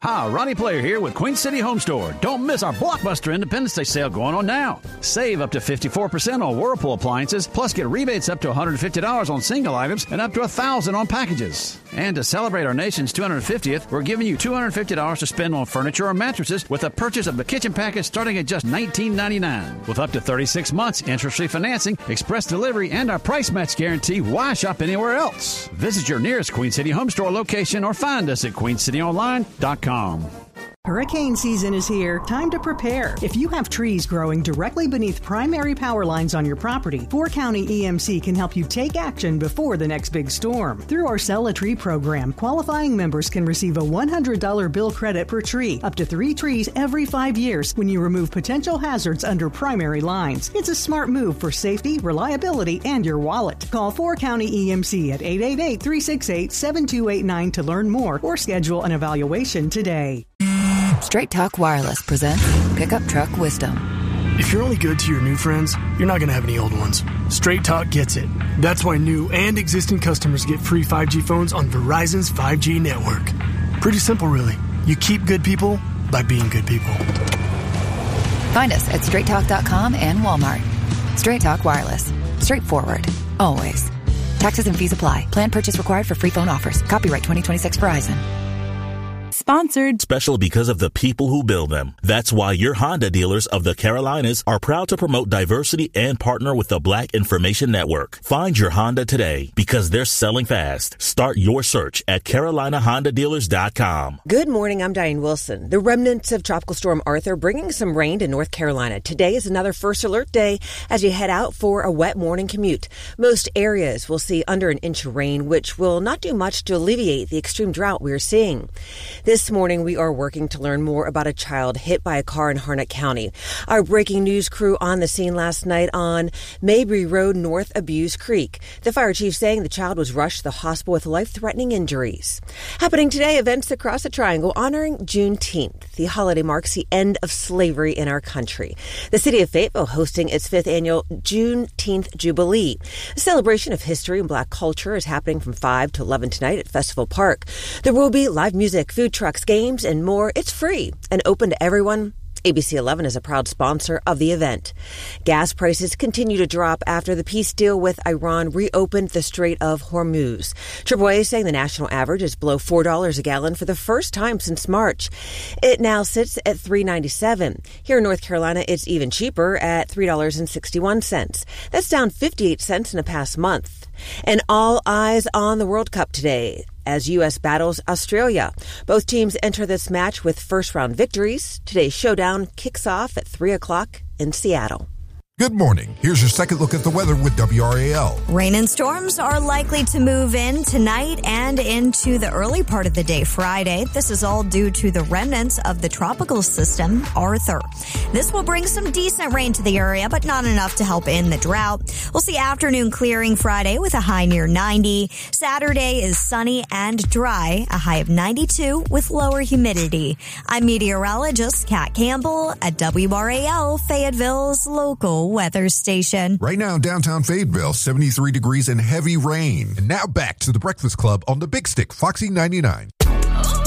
Hi, Ronnie Player here with Queen City Home Store. Don't miss our Blockbuster Independence Day sale going on now. Save up to 54% on Whirlpool appliances, plus get rebates up to $150 on single items and up to $1,000 on packages. And to celebrate our nation's 250th, we're giving you $250 to spend on furniture or mattresses with a purchase of the kitchen package starting at just $19.99. With up to 36 months interest-free financing, express delivery, and our price match guarantee, why shop anywhere else? Visit your nearest Queen City Home Store location or find us at queencityonline.com. Hurricane season is here. Time to prepare. If you have trees growing directly beneath primary power lines on your property, 4-County EMC can help you take action before the next big storm. Through our Sell a Tree program, qualifying members can receive a $100 bill credit per tree, up to 3 trees every 5 years when you remove potential hazards under primary lines. It's a smart move for safety, reliability, and your wallet. Call 4-County EMC at 888-368-7289 to learn more or schedule an evaluation today. Straight Talk Wireless presents Pickup Truck Wisdom. If you're only good to your new friends, you're not going to have any old ones. Straight Talk gets it. That's why new and existing customers get free 5G phones on Verizon's 5G network. Pretty simple, really. You keep good people by being good people. Find us at straighttalk.com and Walmart. Straight Talk Wireless. Straightforward. Always. Taxes and fees apply. Plan purchase required for free phone offers. Copyright 2026 Verizon. Sponsored. Special because of the people who build them. That's why your Honda dealers of the Carolinas are proud to promote diversity and partner with the Black Information Network. Find your Honda today because they're selling fast. Start your search at CarolinaHondaDealers.com. Good morning, I'm Diane Wilson. The remnants of Tropical Storm Arthur bringing some rain to North Carolina. Today is another first alert day as you head out for a wet morning commute. Most areas will see under an inch of rain, which will not do much to alleviate the extreme drought we're seeing. This morning, we are working to learn more about a child hit by a car in Harnett County. Our breaking news crew on the scene last night on Mabry Road north of Bewes Creek. The fire chief saying the child was rushed to the hospital with life-threatening injuries. Happening today, events across the Triangle honoring Juneteenth. The holiday marks the end of slavery in our country. The city of Fayetteville hosting its 5th annual Juneteenth Jubilee. A celebration of history and Black culture is happening from 5 to 11 tonight at Festival Park. There will be live music, food trucks, games, and more. It's free and open to everyone. ABC 11 is a proud sponsor of the event. Gas prices continue to drop after the peace deal with Iran reopened the Strait of Hormuz. AAA is saying the national average is below $4 a gallon for the first time since March. It now sits at $3.97. Here in North Carolina, it's even cheaper at $3.61. That's down 58 cents in the past month. And all eyes on the World Cup today as U.S. battles Australia. Both teams enter this match with first-round victories. Today's showdown kicks off at 3 o'clock in Seattle. Good morning. Here's your second look at the weather with WRAL. Rain and storms are likely to move in tonight and into the early part of the day Friday. This is all due to the remnants of the tropical system, Arthur. This will bring some decent rain to the area, but not enough to help in the drought. We'll see afternoon clearing Friday with a high near 90. Saturday is sunny and dry, a high of 92 with lower humidity. I'm meteorologist Kat Campbell at WRAL, Fayetteville's local weather station. Right now in downtown Fayetteville, 73 degrees and heavy rain. And now back to the Breakfast Club on the Big Stick, Foxy 99.